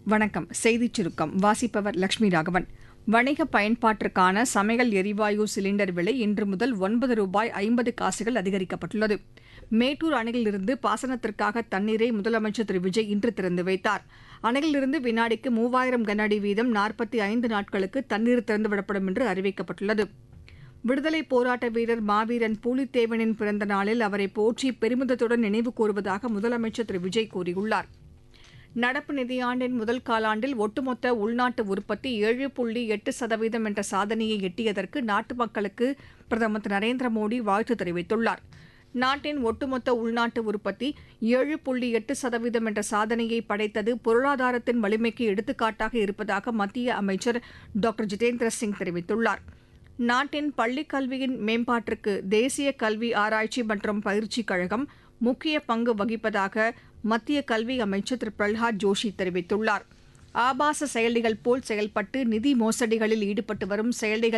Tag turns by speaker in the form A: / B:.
A: வணக்கம். செய்திச் சுருக்கம் வாசிப்பவர் லட்சுமி ராகவன். வணிக பயன்பாட்டிற்கான சமையல் எரிவாயு சிலிண்டர் விலை இன்று முதல் ₹9.50 அதிகரிக்கப்பட்டுள்ளது. மேட்டூர் அணையிலிருந்து பாசனத்திற்காக தண்ணீரை முதலமைச்சர் திரு விஜய் இன்று திறந்து வைத்தார். அணையிலிருந்து வினாடிக்கு 3000 கனஅடி வீதம் 45 நாட்களுக்கு தண்ணீர் திறந்துவிடப்படும் என்று அறிவிக்கப்பட்டுள்ளது. விடுதலைப் போராட்ட வீரர் மாவீரன் பூலித்தேவனின் பிறந்த நாளில் அவரை போற்றி பெருமிதத்துடன் நினைவு கூறுவதாக முதலமைச்சர் திரு விஜய் கூறியுள்ளார். நடப்பு நிதியாண்டின் முதல் காலாண்டில் ஒட்டுமொத்த உள்நாட்டு உற்பத்தி 7.8% என்ற சாதனையை எட்டியதற்கு நாட்டு மக்களுக்கு பிரதமர் திரு நரேந்திர மோடி வாழ்த்து தெரிவித்துள்ளார். நாட்டின் ஒட்டுமொத்த உள்நாட்டு உற்பத்தி 7.8% என்ற சாதனையை படைத்தது பொருளாதாரத்தின் வலிமைக்கு எடுத்துக்காட்டாக இருப்பதாக மத்திய அமைச்சர் டாக்டர் ஜிதேந்திர சிங் தெரிவித்துள்ளார். நாட்டின் பள்ளிக் கல்வியின் மேம்பாட்டிற்கு தேசிய கல்வி ஆராய்ச்சி மற்றும் பயிற்சிக் கழகம் முக்கிய பங்கு வகிப்பதாக மத்திய கல்வி அமைச்சர் திரு பிரல்ஹாத் ஜோஷி தெரிவித்துள்ளார். ஆபாச செயலிகள் போல் செயல்பட்டு நிதி மோசடிகளில் ஈடுபட்டு வரும் செயலிகள்